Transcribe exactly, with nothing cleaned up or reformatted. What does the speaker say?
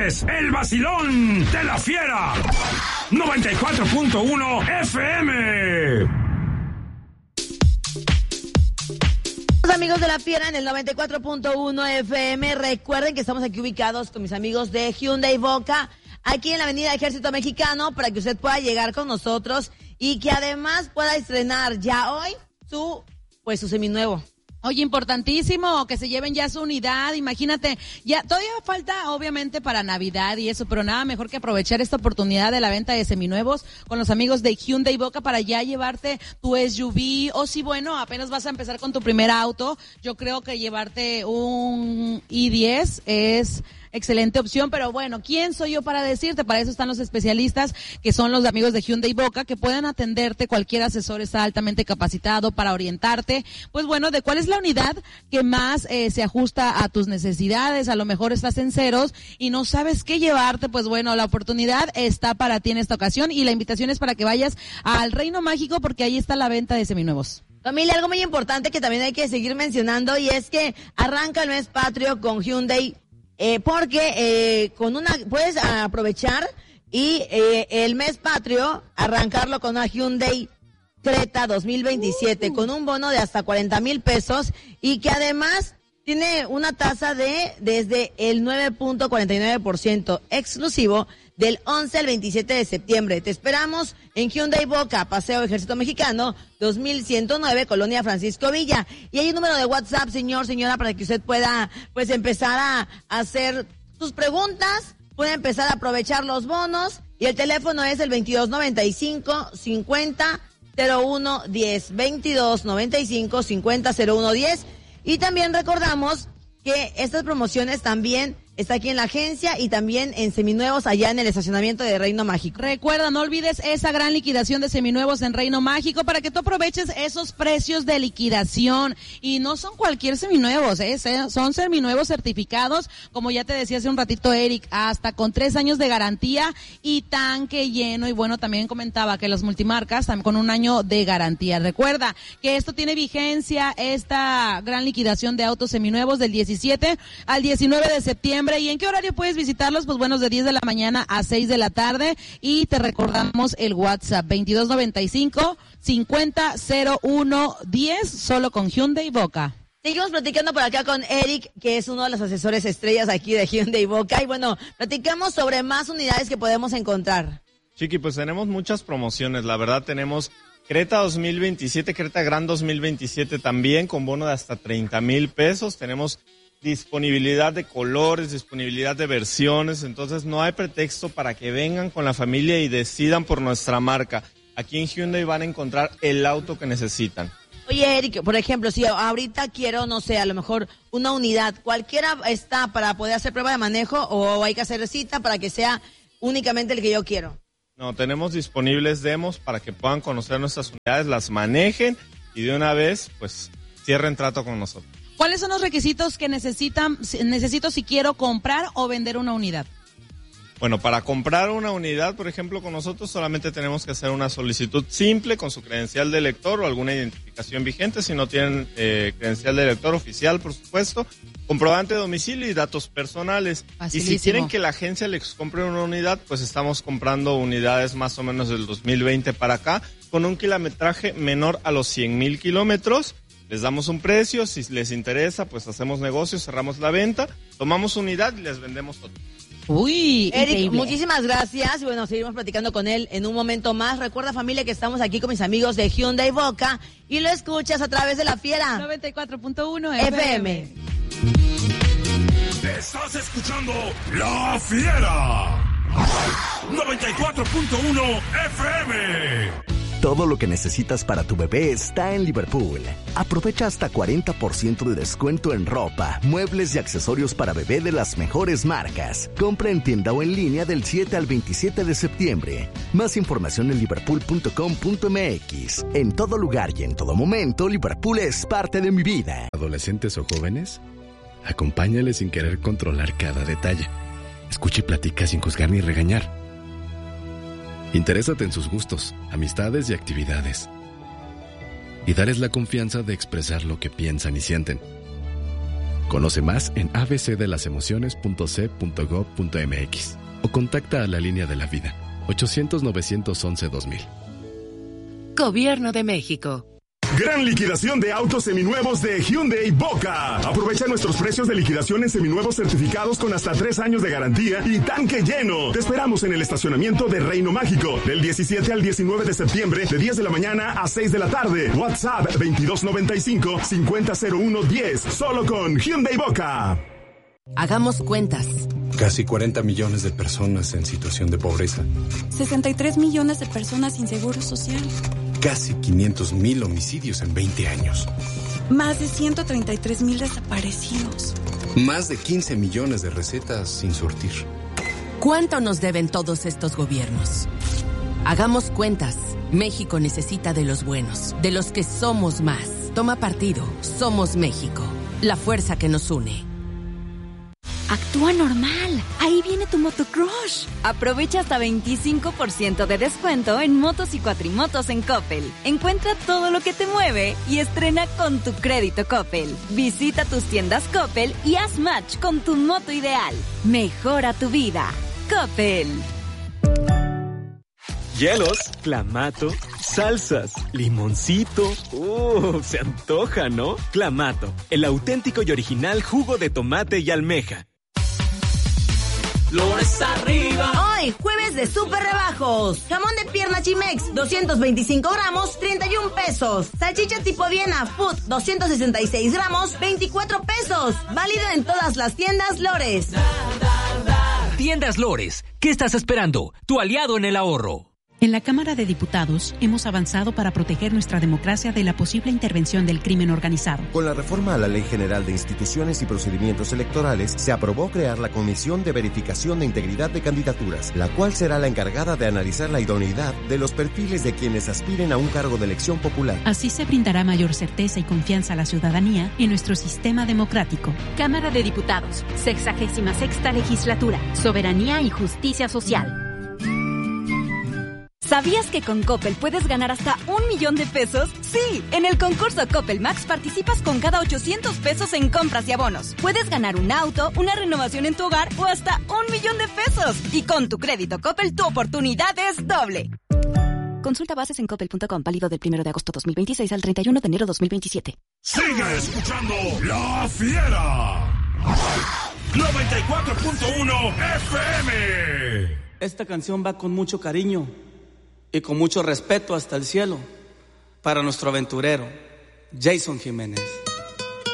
es el vacilón de La Fiera. noventa y cuatro punto uno F M. Amigos de La Fiera en el noventa y cuatro punto uno F M, recuerden que estamos aquí ubicados con mis amigos de Hyundai Boca, aquí en la avenida Ejército Mexicano, para que usted pueda llegar con nosotros y que además pueda estrenar ya hoy su, pues su seminuevo. Oye, importantísimo que se lleven ya su unidad, imagínate, ya todavía falta obviamente para Navidad y eso, pero nada mejor que aprovechar esta oportunidad de la venta de seminuevos con los amigos de Hyundai Boca para ya llevarte tu S U V, o si bueno, apenas vas a empezar con tu primer auto, yo creo que llevarte un i diez es excelente opción, pero bueno, ¿quién soy yo para decirte? Para eso están los especialistas, que son los amigos de Hyundai Boca, que pueden atenderte, cualquier asesor está altamente capacitado para orientarte, pues bueno, de cuál es la unidad que más eh, se ajusta a tus necesidades. A lo mejor estás en ceros y no sabes qué llevarte, pues bueno, la oportunidad está para ti en esta ocasión y la invitación es para que vayas al Reino Mágico, porque ahí está la venta de seminuevos. Familia, algo muy importante que también hay que seguir mencionando, y es que arranca el mes patrio con Hyundai. Eh, porque eh, con una puedes aprovechar y eh, el mes patrio arrancarlo con una Hyundai Creta dos mil veintisiete uh. con un bono de hasta cuarenta mil pesos, y que además tiene una tasa de desde el nueve punto cuarenta y nueve por ciento exclusivo del once al veintisiete de septiembre. Te esperamos en Hyundai Boca, Paseo Ejército Mexicano, dos mil ciento nueve, Colonia Francisco Villa. Y hay un número de WhatsApp, señor, señora, para que usted pueda, pues, empezar a hacer sus preguntas, puede empezar a aprovechar los bonos. Y el teléfono es el veintidós noventa y cinco, cincuenta, cero uno diez, veintidós noventa y cinco, cincuenta, cero uno diez. Y también recordamos que estas promociones también está aquí en la agencia y también en seminuevos allá en el estacionamiento de Reino Mágico. Recuerda, no olvides esa gran liquidación de seminuevos en Reino Mágico para que tú aproveches esos precios de liquidación. Y no son cualquier seminuevos, ¿eh? Son seminuevos certificados, como ya te decía hace un ratito Eric, hasta con tres años de garantía y tanque lleno. Y bueno, también comentaba que las multimarcas también con un año de garantía. Recuerda que esto tiene vigencia, esta gran liquidación de autos seminuevos, del diecisiete al diecinueve de septiembre. ¿Y en qué horario puedes visitarlos? Pues bueno, de diez de la mañana a seis de la tarde. Y te recordamos el WhatsApp, veintidós noventa y cinco, cincuenta, cero uno diez, solo con Hyundai Boca. Seguimos platicando por acá con Eric, que es uno de los asesores estrellas aquí de Hyundai Boca. Y bueno, platicamos sobre más unidades que podemos encontrar. Chiqui, pues tenemos muchas promociones. La verdad, tenemos Creta dos mil veintisiete, Creta Gran dos mil veintisiete también, con bono de hasta treinta mil pesos. Tenemos disponibilidad de colores, disponibilidad de versiones, entonces no hay pretexto para que vengan con la familia y decidan por nuestra marca. Aquí en Hyundai van a encontrar el auto que necesitan. Oye, Eric, por ejemplo, si ahorita quiero, no sé, a lo mejor una unidad, ¿cualquiera está para poder hacer prueba de manejo o hay que hacer cita para que sea únicamente el que yo quiero? No, tenemos disponibles demos para que puedan conocer nuestras unidades, las manejen y de una vez, pues, cierren trato con nosotros. ¿Cuáles son los requisitos que necesitan, necesito si quiero comprar o vender una unidad? Bueno, para comprar una unidad, por ejemplo, con nosotros solamente tenemos que hacer una solicitud simple con su credencial de lector o alguna identificación vigente, si no tienen eh, credencial de lector oficial, por supuesto, comprobante de domicilio y datos personales. Facilísimo. Y si quieren que la agencia les compre una unidad, pues estamos comprando unidades más o menos del dos mil veinte para acá, con un kilometraje menor a los cien mil kilómetros. Les damos un precio, si les interesa, pues hacemos negocios, cerramos la venta, tomamos unidad y les vendemos todo. Uy, Eric, increíble. Muchísimas gracias. Y bueno, seguimos platicando con él en un momento más. Recuerda, familia, que estamos aquí con mis amigos de Hyundai Boca y lo escuchas a través de La Fiera noventa y cuatro punto uno F M. Estás escuchando La Fiera noventa y cuatro punto uno F M. Todo lo que necesitas para tu bebé está en Liverpool. Aprovecha hasta cuarenta por ciento de descuento en ropa, muebles y accesorios para bebé de las mejores marcas. Compra en tienda o en línea del siete al veintisiete de septiembre. Más información en liverpool punto com punto m x. En todo lugar y en todo momento, Liverpool es parte de mi vida. ¿Adolescentes o jóvenes? Acompáñales sin querer controlar cada detalle. Escucha y platica sin juzgar ni regañar. Interésate en sus gustos, amistades y actividades. Y darles la confianza de expresar lo que piensan y sienten. Conoce más en a b c de las emociones punto c punto gob punto m x o contacta a la línea de la vida ochocientos, novecientos once, dos mil. Gobierno de México. Gran liquidación de autos seminuevos de Hyundai Boca. Aprovecha nuestros precios de liquidación en seminuevos certificados con hasta tres años de garantía y tanque lleno. Te esperamos en el estacionamiento de Reino Mágico del diecisiete al diecinueve de septiembre de diez de la mañana a seis de la tarde. WhatsApp veintidós noventa y cinco, cincuenta cero uno diez. Solo con Hyundai Boca. Hagamos cuentas. Casi cuarenta millones de personas en situación de pobreza. sesenta y tres millones de personas sin seguro social. Casi quinientos mil homicidios en veinte años. Más de ciento treinta y tres mil desaparecidos. Más de quince millones de recetas sin surtir. ¿Cuánto nos deben todos estos gobiernos? Hagamos cuentas. México necesita de los buenos, de los que somos más. Toma partido. Somos México. La fuerza que nos une. Actúa normal. Ahí viene tu motocrush. Aprovecha hasta veinticinco por ciento de descuento en motos y cuatrimotos en Coppel. Encuentra todo lo que te mueve y estrena con tu crédito Coppel. Visita tus tiendas Coppel y haz match con tu moto ideal. Mejora tu vida. Coppel. Hielos, clamato, salsas, limoncito. Uh, se antoja, ¿no? Clamato, el auténtico y original jugo de tomate y almeja. Lores arriba. Hoy, jueves de super rebajos. Jamón de pierna Chimex, doscientos veinticinco gramos, treinta y un pesos. Salchicha tipo Viena Food, doscientos sesenta y seis gramos, veinticuatro pesos. Válido en todas las tiendas Lores. Tiendas Lores, ¿qué estás esperando? Tu aliado en el ahorro. En la Cámara de Diputados hemos avanzado para proteger nuestra democracia de la posible intervención del crimen organizado. Con la reforma a la Ley General de Instituciones y Procedimientos Electorales, se aprobó crear la Comisión de Verificación de Integridad de Candidaturas, la cual será la encargada de analizar la idoneidad de los perfiles de quienes aspiren a un cargo de elección popular. Así se brindará mayor certeza y confianza a la ciudadanía en nuestro sistema democrático. Cámara de Diputados, sexagésima sexta legislatura, Soberanía y Justicia Social. ¿Sabías que con Coppel puedes ganar hasta un millón de pesos? Sí, en el concurso Coppel Max participas con cada ochocientos pesos en compras y abonos. Puedes ganar un auto, una renovación en tu hogar o hasta un millón de pesos. Y con tu crédito Coppel, tu oportunidad es doble. Consulta bases en coppel punto com, válido del primero de agosto dos mil veintiséis al treinta y uno de enero dos mil veintisiete. Sigue escuchando La Fiera. noventa y cuatro punto uno F M. Esta canción va con mucho cariño y con mucho respeto hasta el cielo para nuestro aventurero, Jason Jiménez.